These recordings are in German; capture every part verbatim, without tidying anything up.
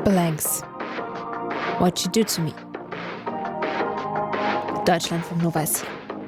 Blanks. What You Do To Me. Deutschlandfunk Nova ist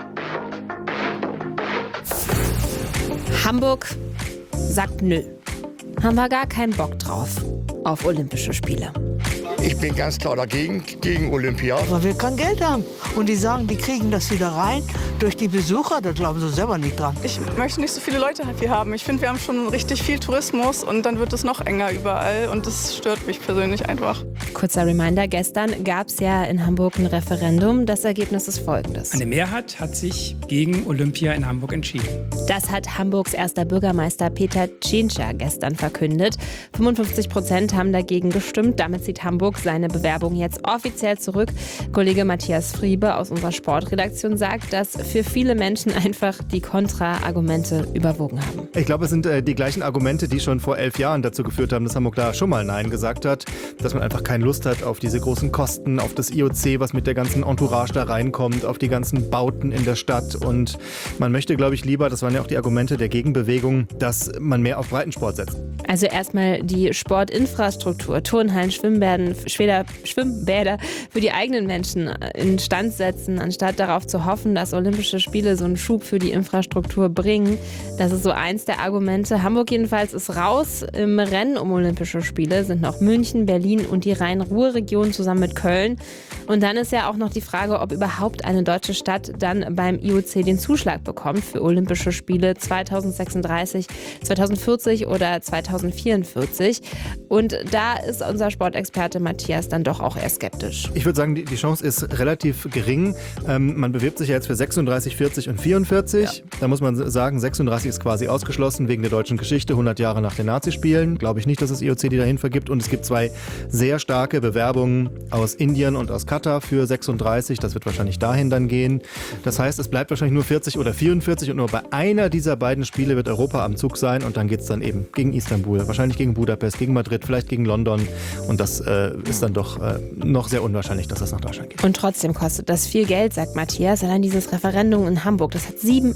hier. Hamburg sagt nö. Haben wir gar keinen Bock drauf auf Olympische Spiele. Ich bin ganz klar dagegen, gegen Olympia. Weil wir kein Geld haben. Und die sagen, die kriegen das wieder rein durch die Besucher. Da glauben sie selber nicht dran. Ich möchte nicht so viele Leute hier haben. Ich finde, wir haben schon richtig viel Tourismus und dann wird es noch enger überall. Und das stört mich persönlich einfach. Kurzer Reminder, gestern gab es ja in Hamburg ein Referendum. Das Ergebnis ist folgendes. Eine Mehrheit hat sich gegen Olympia in Hamburg entschieden. Das hat Hamburgs erster Bürgermeister Peter Tschentscher gestern verkündet. fünfundfünfzig Prozent haben dagegen gestimmt. Damit zieht Hamburg seine Bewerbung jetzt offiziell zurück. Kollege Matthias Friebe aus unserer Sportredaktion sagt, dass für viele Menschen einfach die Kontra-Argumente überwogen haben. Ich glaube, es sind äh, die gleichen Argumente, die schon vor elf Jahren dazu geführt haben, dass Hamburg da schon mal Nein gesagt hat. Dass man einfach keine Lust hat auf diese großen Kosten, auf das I O C, was mit der ganzen Entourage da reinkommt, auf die ganzen Bauten in der Stadt. Und man möchte, glaube ich, lieber, das waren ja auch die Argumente der Gegenbewegung, dass man mehr auf Breitensport setzt. Also erstmal die Sportinfrastruktur, Turnhallen, Schwimmbäden, Schweder, Schwimmbäder für die eigenen Menschen instand setzen, anstatt darauf zu hoffen, dass Olympische Spiele so einen Schub für die Infrastruktur bringen. Das ist so eins der Argumente. Hamburg jedenfalls ist raus. Im Rennen um Olympische Spiele sind noch München, Berlin und die Rhein-Ruhr-Region zusammen mit Köln. Und dann ist ja auch noch die Frage, ob überhaupt eine deutsche Stadt dann beim I O C den Zuschlag bekommt für Olympische Spiele zweitausendsechsunddreißig, zweitausendvierzig oder zweitausendvierundvierzig. Und da ist unser Sportexperte Matthias dann doch auch eher skeptisch. Ich würde sagen, die, die Chance ist relativ gering. Ähm, man bewirbt sich ja jetzt für sechsunddreißig, vierzig und vierundvierzig. Ja. Da muss man sagen, sechsunddreißig ist quasi ausgeschlossen wegen der deutschen Geschichte, hundert Jahre nach den Nazispielen. Glaube ich nicht, dass das I O C die dahin vergibt. Und es gibt zwei sehr starke Bewerbungen aus Indien und aus Katar für sechsunddreißig. Das wird wahrscheinlich dahin dann gehen. Das heißt, es bleibt wahrscheinlich nur vierzig oder vierundvierzig und nur bei einer dieser beiden Spiele wird Europa am Zug sein und dann geht es dann eben gegen Istanbul, wahrscheinlich gegen Budapest, gegen Madrid, vielleicht gegen London und das äh, ist dann doch äh, noch sehr unwahrscheinlich, dass das nach Deutschland geht. Und trotzdem kostet das viel Geld, sagt Matthias. Allein dieses Referendum in Hamburg, das hat sieben